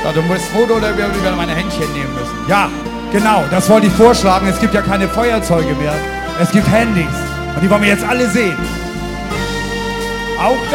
Ja, du musst Foto oder wir wieder meine Händchen nehmen müssen. Ja, genau, das wollte ich vorschlagen. Es gibt ja keine Feuerzeuge mehr. Es gibt Handys. Und die wollen wir jetzt alle sehen. Auch